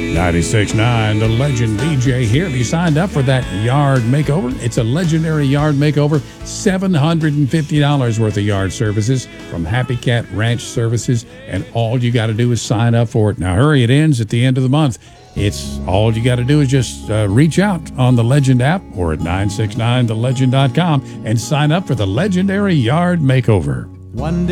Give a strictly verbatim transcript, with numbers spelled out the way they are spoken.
ninety-six point nine, the Legend D J here. Have you signed up for that yard makeover? It's a legendary yard makeover, seven hundred fifty dollars worth of yard services from Happy Cat Ranch Services, and all you got to do is sign up for it. Now, hurry, it ends at the end of the month. It's all you got to do is just uh, reach out on the Legend app or at nine six nine the legend dot com and sign up for the legendary yard makeover. One day